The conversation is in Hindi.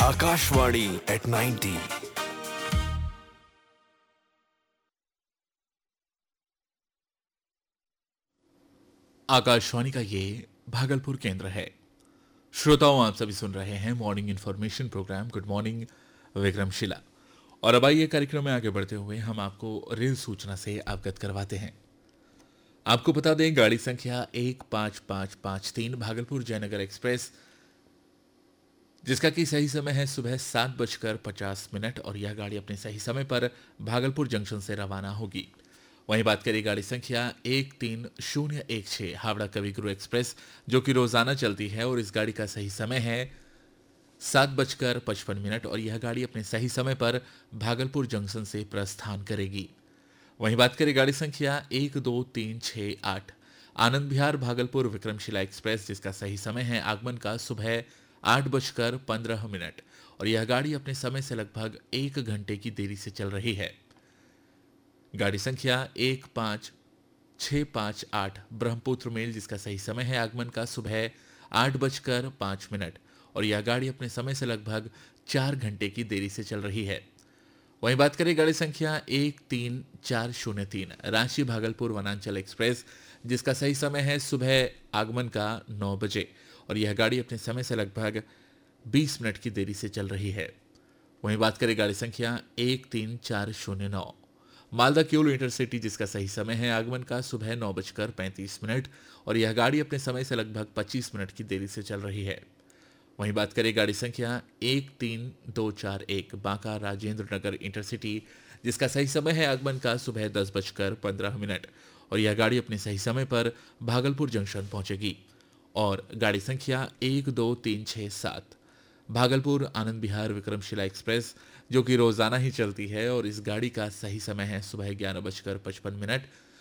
Akashvadi at 90. आकाशवाणी का ये भागलपुर केंद्र है। श्रोताओं, आप सभी सुन रहे हैं morning information programme good morning Vikramshila. और अब आइए कार्यक्रम में आगे बढ़ते हुए हम आपको रेल सूचना से अवगत करवाते हैं। आपको बता दें, गाड़ी संख्या 15553 भागलपुर जयनगर एक्सप्रेस, जिसका कि सही समय है सुबह 7:50 और यह गाड़ी अपने सही समय पर भागलपुर जंक्शन से रवाना होगी। वहीं बात करें गाड़ी संख्या 13016 हावड़ा कविगुरु एक्सप्रेस, जो कि रोजाना चलती है और इस गाड़ी का सही समय है 7:55 और यह गाड़ी अपने सही समय पर भागलपुर जंक्शन से प्रस्थान करेगी। वहीं बात करें गाड़ी संख्या 12368 आनंद विहार भागलपुर विक्रमशिला एक्सप्रेस, जिसका सही समय है आगमन का सुबह 8:15 और यह गाड़ी अपने समय से लगभग 1 घंटे की देरी से चल रही है। गाड़ी संख्या 15658 ब्रह्मपुत्र मेल, जिसका सही समय है आगमन का सुबह 8:05 और यह गाड़ी अपने समय से लगभग 4 घंटे की देरी से चल रही है। वहीं बात करें गाड़ी संख्या 13403 रांची भागलपुर वनांचल एक्सप्रेस, जिसका सही समय है सुबह आगमन का 9 बजे और यह गाड़ी अपने समय से लगभग 20 मिनट की देरी से चल रही है। वहीं बात करें गाड़ी संख्या 13409 मालदा किउल इंटरसिटी, जिसका सही समय है आगमन का सुबह 9:35 और यह गाड़ी अपने समय से लगभग 25 मिनट की देरी से चल रही है। वहीं बात करें गाड़ी संख्या 13241 बांका राजेंद्र नगर इंटरसिटी, जिसका सही समय है आगमन का सुबह 10:15 और यह गाड़ी अपने सही समय पर भागलपुर जंक्शन पहुंचेगी। और गाड़ी संख्या 12367 भागलपुर आनंद विहार विक्रमशिला एक्सप्रेस, जो कि रोजाना ही चलती है और इस गाड़ी का सही समय है सुबह 11:55